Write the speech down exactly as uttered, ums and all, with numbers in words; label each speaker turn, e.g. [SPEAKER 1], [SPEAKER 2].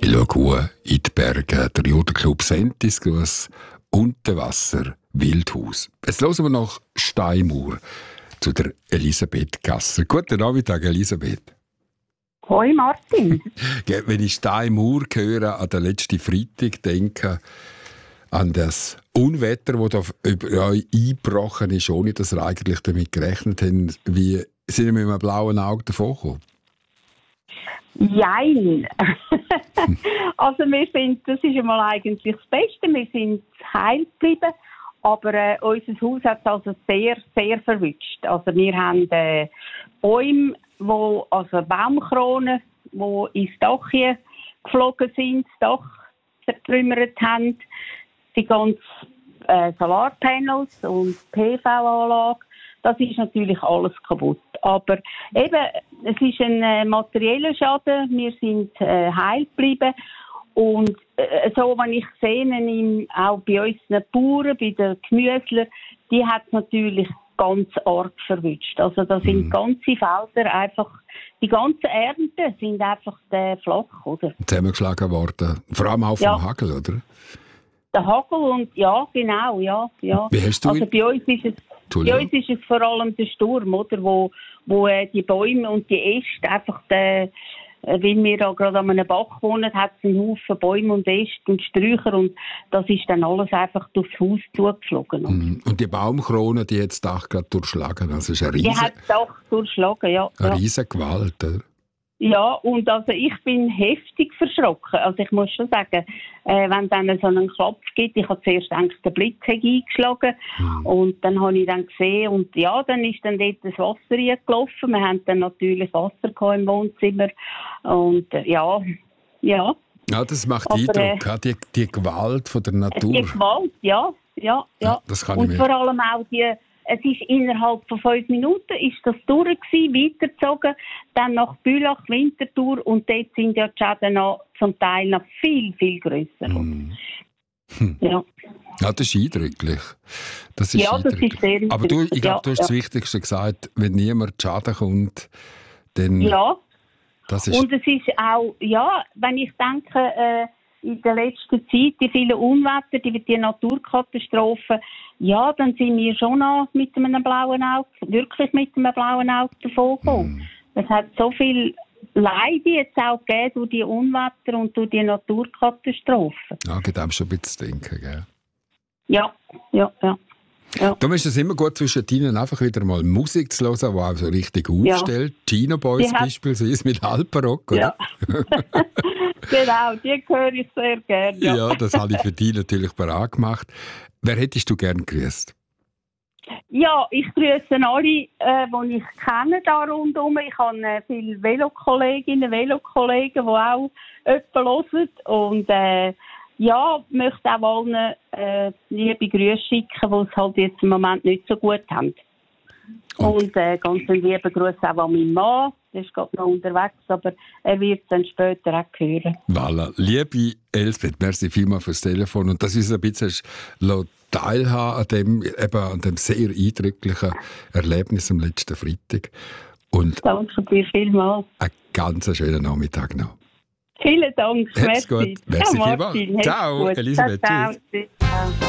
[SPEAKER 1] Ich schaue in die Berge, der Judenclub Sentisgruß, Unterwasser, Wildhaus. Jetzt hören wir noch Steinmauer zu der Elisabeth Gasser. Guten Nachmittag, Elisabeth.
[SPEAKER 2] Hoi Martin.
[SPEAKER 1] Wenn ich Steinmauer höre, an den letzten Freitag denke, an das Unwetter, das da über euch eingebrochen ist, ohne dass ihr eigentlich damit gerechnet habt, wie sind ihr mit einem blauen Auge davon gekommen?
[SPEAKER 2] Jein. Also wir sind, das ist einmal eigentlich das Beste, wir sind heil geblieben, aber äh, unser Haus hat es also sehr, sehr verwünscht. Also wir haben äh, Bäume, wo, also Baumkronen, die ins Dach hier geflogen sind, das Dach zertrümmert haben, die ganzen äh, Solarpanels und P V-Anlage. Das ist natürlich alles kaputt. Aber eben, es ist ein äh, materieller Schaden. Wir sind äh, heil geblieben. Und äh, so, wenn ich sehe, in, auch bei unseren Bauern, bei den Gemüslern, die hat es natürlich ganz arg verwünscht. Also da sind mhm. ganze Felder einfach, die ganzen Ernten sind einfach äh, flach, oder?
[SPEAKER 1] Zusammengeschlagen worden. Vor allem auch vom
[SPEAKER 2] ja.
[SPEAKER 1] Hagel, oder?
[SPEAKER 2] Der Hagel und, ja, genau, ja. ja.
[SPEAKER 1] Wie hast du
[SPEAKER 2] also bei uns ist es Bei uns ist es vor allem der Sturm, oder, wo, wo äh, die Bäume und die Äste einfach, äh, weil wir da gerade an einem Bach wohnen, hat es einen Haufen Bäume und Äste und Sträucher und das ist dann alles einfach durchs Haus zugeflogen.
[SPEAKER 1] Mm. Und die Baumkrone, die hat das Dach gerade durchschlagen, also ist eine riesen,
[SPEAKER 2] die hat das Dach durchschlagen, ja.
[SPEAKER 1] Eine
[SPEAKER 2] ja.
[SPEAKER 1] riesen Gewalt, oder?
[SPEAKER 2] Ja, und also ich bin heftig verschrocken. Also ich muss schon sagen, äh, wenn dann so einen Klopf gibt, ich habe zuerst gedacht, der Blitz hätte eingeschlagen mhm. und dann habe ich dann gesehen und ja, dann ist dann dort das Wasser reingelaufen. Wir haben dann natürlich Wasser im Wohnzimmer und äh, ja, ja.
[SPEAKER 1] Ja, das macht
[SPEAKER 2] Aber,
[SPEAKER 1] Eindruck,
[SPEAKER 2] äh,
[SPEAKER 1] die, die Gewalt von der Natur.
[SPEAKER 2] Die Gewalt, ja, ja, ja.
[SPEAKER 1] ja das kann
[SPEAKER 2] und
[SPEAKER 1] ich mir.
[SPEAKER 2] vor allem auch die... Es ist innerhalb von fünf Minuten ist das durch gewesen, weitergezogen, dann nach Bülach, Winterthur und dort sind ja die Schäden noch, zum Teil noch viel, viel grösser.
[SPEAKER 1] Mm. Hm.
[SPEAKER 2] Ja.
[SPEAKER 1] ja, das ist eindrücklich. Das ist
[SPEAKER 2] ja, das
[SPEAKER 1] eindrücklich.
[SPEAKER 2] ist sehr eindrücklich.
[SPEAKER 1] Aber du, ich glaube,
[SPEAKER 2] ja,
[SPEAKER 1] du hast
[SPEAKER 2] ja.
[SPEAKER 1] das Wichtigste gesagt, wenn niemand Schaden kommt, dann...
[SPEAKER 2] Ja,
[SPEAKER 1] das ist
[SPEAKER 2] und es ist auch, ja, wenn ich denke... Äh, in der letzten Zeit, die vielen Unwetter, die, die Naturkatastrophen, ja, dann sind wir schon noch mit einem blauen Auge, wirklich mit einem blauen Auge davon gekommen. Mm. Es hat so viel Leid jetzt auch gegeben durch die Unwetter und durch die Naturkatastrophen.
[SPEAKER 1] Ja, geht einem schon ein bisschen zu denken, gell?
[SPEAKER 2] Ja, ja, ja. Ja.
[SPEAKER 1] Darum ist es immer gut, zwischen ihnen einfach wieder mal Musik zu hören, die auch so richtig aufstellt. Ja. Gino Boys die beispielsweise mit Alpenrock, oder?
[SPEAKER 2] Ja. Genau, die höre ich sehr gerne. Ja,
[SPEAKER 1] ja das habe ich für dich natürlich parat gemacht. Wer hättest du gerne gegrüßt?
[SPEAKER 2] Ja, ich grüße alle, äh, die ich kenne da rundherum. Ich habe äh, viele Velokolleginnen, Velokollegen, die auch jemanden hören. Und äh, ja, ich möchte auch allen äh, liebe Grüße schicken, die es halt jetzt im Moment nicht so gut haben. Und, Und äh, ganz einen lieben Gruß auch an meinen Mann. Der ist gerade noch unterwegs, aber er wird es dann später auch hören.
[SPEAKER 1] Voilà. Liebe Elsbeth, merci vielmals fürs Telefon. Und dass uns ein bisschen teilhaben an dem, eben an dem sehr eindrücklichen Erlebnis am letzten Freitag. Und
[SPEAKER 2] danke dir vielmals.
[SPEAKER 1] Einen ganz schönen Nachmittag noch.
[SPEAKER 2] Vielen Dank.
[SPEAKER 1] Merci.
[SPEAKER 2] Merci.
[SPEAKER 1] Gut. Merci
[SPEAKER 2] ja,
[SPEAKER 1] vielmals. Ciao, Elisabeth.
[SPEAKER 2] Ciao, ciao. Tschüss.